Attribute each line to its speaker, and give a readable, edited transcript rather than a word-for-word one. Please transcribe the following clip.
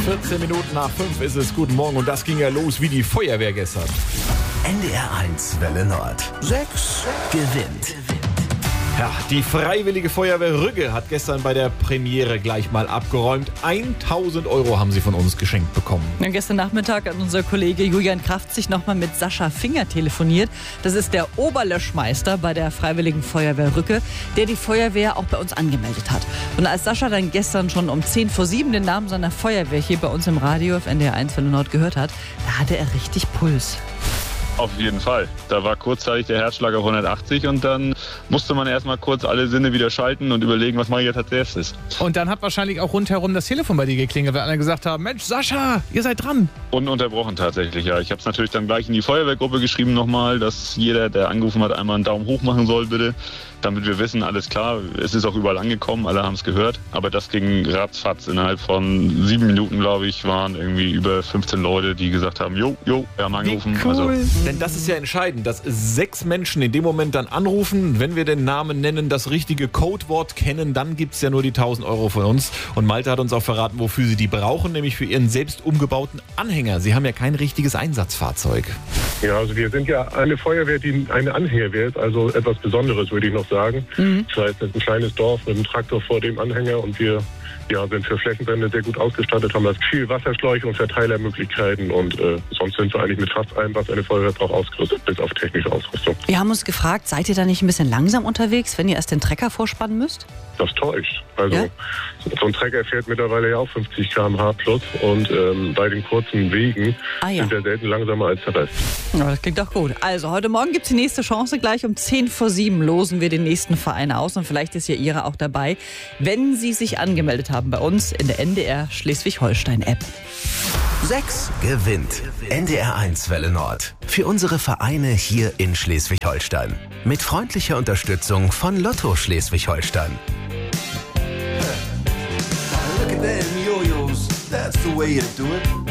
Speaker 1: 14 Minuten nach 5 ist es. Guten Morgen und das ging ja los wie die Feuerwehr gestern.
Speaker 2: NDR 1 Welle Nord. 6 gewinnt.
Speaker 1: Ja, die Freiwillige Feuerwehr Rügge hat gestern bei der Premiere gleich mal abgeräumt. 1.000 € haben sie von uns geschenkt bekommen.
Speaker 3: Ja, gestern Nachmittag hat unser Kollege Julian Kraft sich nochmal mit Sascha Finger telefoniert. Das ist der Oberlöschmeister bei der Freiwilligen Feuerwehr Rügge, der die Feuerwehr auch bei uns angemeldet hat. Und als Sascha dann gestern schon um 6:50 den Namen seiner Feuerwehr hier bei uns im Radio auf NDR 1 Welle Nord gehört hat, da hatte er richtig Puls.
Speaker 4: Auf jeden Fall. Da war kurzzeitig der Herzschlag auf 180 und dann musste man erstmal kurz alle Sinne wieder schalten und überlegen, was mache ich jetzt als erstes.
Speaker 5: Und dann hat wahrscheinlich auch rundherum das Telefon bei dir geklingelt, weil alle gesagt haben, Mensch, Sascha, ihr seid dran.
Speaker 4: Ununterbrochen tatsächlich, ja. Ich habe es natürlich dann gleich in die Feuerwehrgruppe geschrieben nochmal, dass jeder, der angerufen hat, einmal einen Daumen hoch machen soll, bitte. Damit wir wissen, alles klar, es ist auch überall angekommen, alle haben es gehört. Aber das ging ratzfatz. Innerhalb von 7 Minuten, glaube ich, waren irgendwie über 15 Leute, die gesagt haben, jo, wir haben angerufen.
Speaker 1: Cool.
Speaker 4: Also,
Speaker 1: denn das ist ja entscheidend, dass 6 Menschen in dem Moment dann anrufen. Wenn wir den Namen nennen, das richtige Codewort kennen, dann gibt es ja nur die 1.000 € von uns. Und Malte hat uns auch verraten, wofür sie die brauchen, nämlich für ihren selbst umgebauten Anhänger. Sie haben ja kein richtiges Einsatzfahrzeug.
Speaker 6: Ja, also wir sind ja eine Feuerwehr, die eine Anhängerwehr ist, also etwas Besonderes, würde ich noch sagen. Das heißt, es ist ein kleines Dorf mit einem Traktor vor dem Anhänger und wir sind für Flächenbrände sehr gut ausgestattet, haben das viel Wasserschläuche und Verteilermöglichkeiten und sonst sind wir eigentlich mit fast allem, was eine Feuerwehr braucht, ausgerüstet, bis auf technische Ausrüstung.
Speaker 3: Wir haben uns gefragt, seid ihr da nicht ein bisschen langsam unterwegs, wenn ihr erst den Trecker vorspannen müsst?
Speaker 6: Das täuscht. Also
Speaker 3: Ja?
Speaker 6: so ein Trecker fährt mittlerweile ja auch 50 km/h plus und bei den kurzen Wegen sind wir selten langsamer als der Rest.
Speaker 3: Ja, das klingt doch gut. Also heute Morgen gibt es die nächste Chance. Gleich um 6:50 losen wir den nächsten Verein aus und vielleicht ist ja Ihre auch dabei, wenn Sie sich angemeldet haben bei uns in der NDR Schleswig-Holstein-App.
Speaker 2: 6 gewinnt. NDR 1 Welle Nord. Für unsere Vereine hier in Schleswig-Holstein. Mit freundlicher Unterstützung von Lotto Schleswig-Holstein.
Speaker 7: Look at them yo-yos. That's the way you do it.